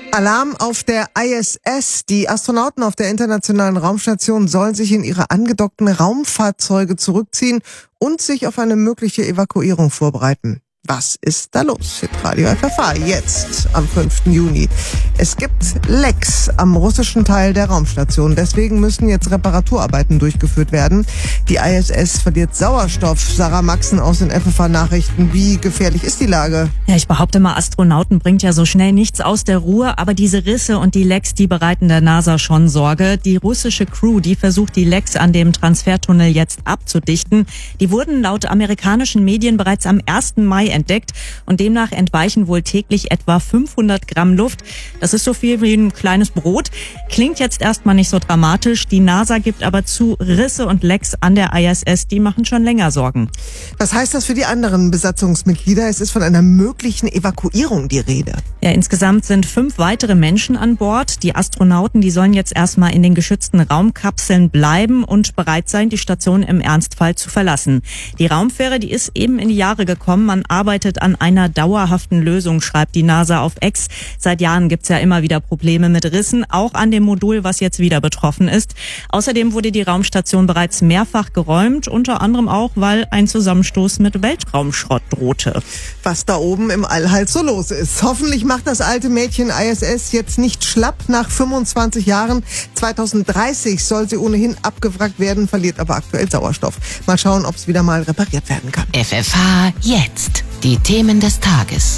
Alarm auf der ISS. Die Astronauten auf der Internationalen Raumstation sollen sich in ihre angedockten Raumfahrzeuge zurückziehen und sich auf eine mögliche Evakuierung vorbereiten. Was ist da los? Radio FFH, jetzt am 5. Juni. Es gibt Lecks am russischen Teil der Raumstation. Deswegen müssen jetzt Reparaturarbeiten durchgeführt werden. Die ISS verliert Sauerstoff. Sarah Maxen aus den FFH-Nachrichten. Wie gefährlich ist die Lage? Ja, ich behaupte mal, Astronauten bringt ja so schnell nichts aus der Ruhe. Aber diese Risse und die Lecks, die bereiten der NASA schon Sorge. Die russische Crew, die versucht, die Lecks an dem Transfertunnel jetzt abzudichten. Die wurden laut amerikanischen Medien bereits am 1. Mai entdeckt und demnach entweichen wohl täglich etwa 500 Gramm Luft. Das ist so viel wie ein kleines Brot. Klingt jetzt erstmal nicht so dramatisch. Die NASA gibt aber zu, Risse und Lecks an der ISS, die machen schon länger Sorgen. Was heißt das für die anderen Besatzungsmitglieder? Es ist von einer möglichen Evakuierung die Rede. Ja, insgesamt sind 5 weitere Menschen an Bord. Die Astronauten, die sollen jetzt erstmal in den geschützten Raumkapseln bleiben und bereit sein, die Station im Ernstfall zu verlassen. Die Raumfähre, die ist eben in die Jahre gekommen. Man arbeitet an einer dauerhaften Lösung, schreibt die NASA auf X. Seit Jahren gibt's ja immer wieder Probleme mit Rissen, auch an dem Modul, was jetzt wieder betroffen ist. Außerdem wurde die Raumstation bereits mehrfach geräumt, unter anderem auch, weil ein Zusammenstoß mit Weltraumschrott drohte. Was da oben im All halt so los ist. Hoffentlich macht das alte Mädchen ISS jetzt nicht schlapp nach 25 Jahren. 2030 soll sie ohnehin abgewrackt werden, verliert aber aktuell Sauerstoff. Mal schauen, ob es wieder mal repariert werden kann. FFH jetzt. Die Themen des Tages.